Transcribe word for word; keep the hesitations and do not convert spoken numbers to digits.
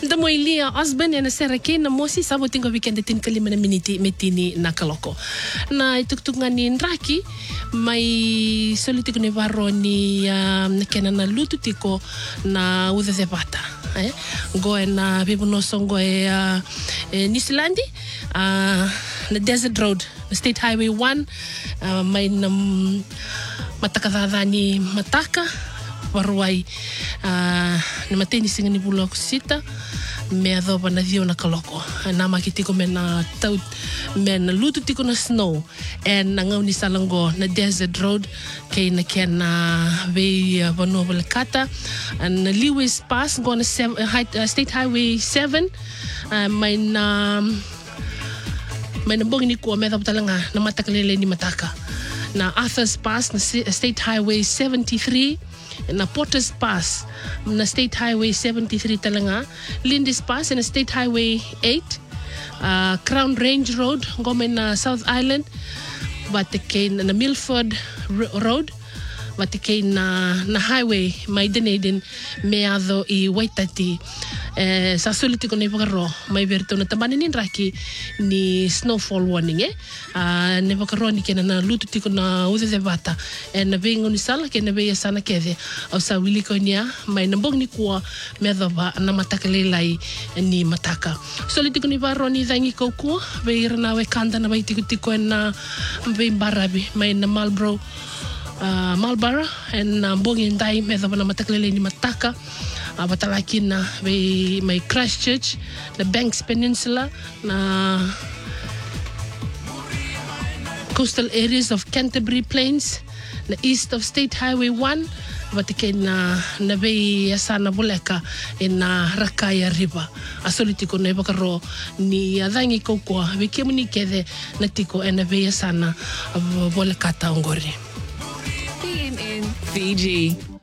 Da mo ilia Osborne na sera ke na mosi sabo tingo weekend tin kalima na miniti metini na kaloko. Na ituktuk nga ni Nraki mai solitiko ni varo ni um, kena na lutu tiko na udhe bata. Eh? Goe na bibuno songo e, uh, e New Zealand uh, na Desert Road na State Highway one uh, mai na um, matakadhadhani mataka waruai uh, na mateni singa ni bula kusita me adhoba na dio na kaloko na makitiko me na taut me na lutu tiko na snow and na ngau ni salango na Desert Road kay na kena vei uh, vano balakata and na Lewis Pass go na seven, uh, high, uh, State Highway seven uh, may na may na bongi ni kuwa me adhoba talanga na matakalele ni mataka na Arthur's Pass na State Highway seventy-three na Potter's Pass na State Highway seventy-three talanga Lindy's Pass na State Highway eight uh, Crown Range Road ngome na South Island batike na Milford Road batike na na highway mai deneden meado I Waitati eh, sa solitiko na ipakaro may berto na tamani ni Nraki ni snowfall warning eh uh, ne pakaro ni kena na lutu tiko na udhe bata eh, na vengo ni sala kena veia sana kethe au sa wiliko niya may nambong ni kuwa medhaba na matakalelai ni mataka solitiko ni varo ni dhangi kukua veira na we kanda na vaitiko tiko na vei mbarabi may na Marlborough uh, Marlborough and na mbongi ndai medhaba na matakalelai ni mataka Uh, batalaki na may, may Christchurch na Banks Peninsula na coastal areas of Canterbury Plains na east of State Highway one batike na na bay sana buleka na Rakaya River asolitiko na bakaro ni adhangi kokwa bikemu ni kede na tiko na bay sana buleka taongori P M N Fiji.